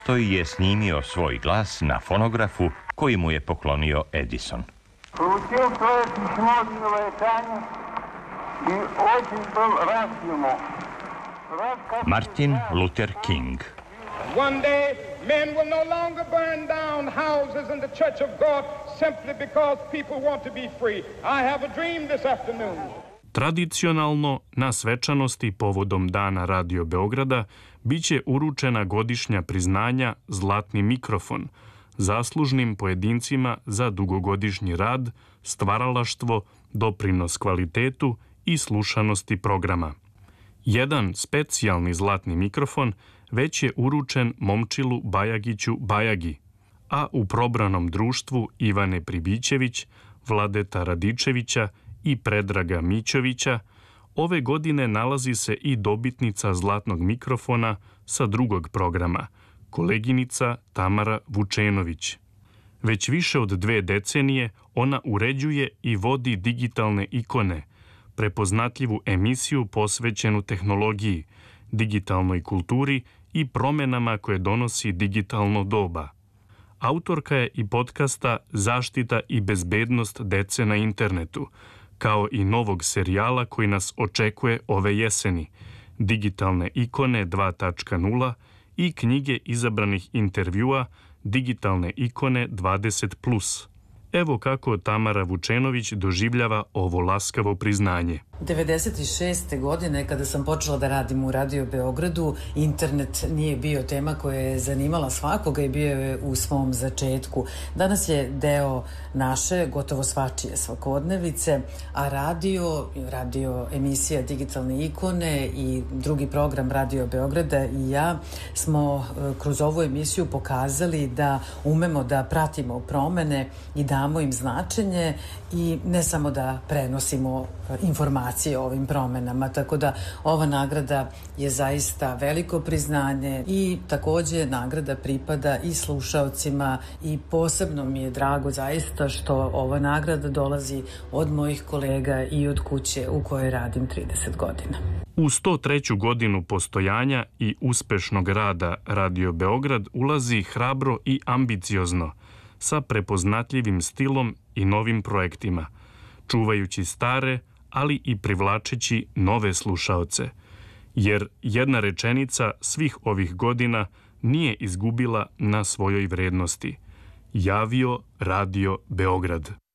To je snimio svoj glas na fonografu koji mu je poklonio Edison. Получил свое письмо Виолеттане и очень был рад ему. Martin Luther King. One day, men will no longer burn down houses in the Church of God simply because people want to be free. I have a dream this afternoon. Tradicionalno, na svečanosti povodom Dana Radio Beograda biće uručena godišnja priznanja Zlatni mikrofon zaslužnim pojedincima za dugogodišnji rad, stvaralaštvo, doprinos kvalitetu i slušanosti programa. Jedan specijalni Zlatni mikrofon već je uručen Momčilu Bajagiću Bajagi, a u probranom društvu Ivane Pribićević, Vladeta Radičevića i Predraga Mićovića ove godine nalazi se i dobitnica Zlatnog mikrofona sa drugog programa, koleginica Tamara Vučenović. Već više od 2 decenije ona uređuje i vodi digitalne ikone, prepoznatljivu emisiju posvećenu tehnologiji, digitalnoj kulturi i promenama koje donosi digitalno doba. Autorka je i podcasta Zaštita i bezbednost dece na internetu, kao i novog serijala koji nas očekuje ove jeseni, Digitalne ikone 2.0 i knjige izabranih intervjua Digitalne ikone 20+. Evo kako Tamara Vučenović doživljava ovo laskavo priznanje. 96. godine kada sam počela da radim u Radio Beogradu, internet nije bio tema koja je zanimala svakoga i bio je u svom začetku. Danas je deo naše, gotovo svačije svakodnevice, a radio emisija Digitalne ikone i drugi program Radio Beograda i ja smo kroz ovu emisiju pokazali da umemo da pratimo promene i damo im značenje i ne samo da prenosimo informacije o ovim promenama, tako da ova nagrada je zaista veliko priznanje i takođe nagrada pripada i slušaocima i posebno mi je drago zaista što ova nagrada dolazi od mojih kolega i od kuće u kojoj radim 30 godina. U 103. godinu postojanja i uspešnog rada Radio Beograd ulazi hrabro i ambiciozno, sa prepoznatljivim stilom i novim projektima, čuvajući stare, ali i privlačeći nove slušaoce, jer jedna rečenica svih ovih godina nije izgubila na svojoj vrednosti. Javio Radio Beograd.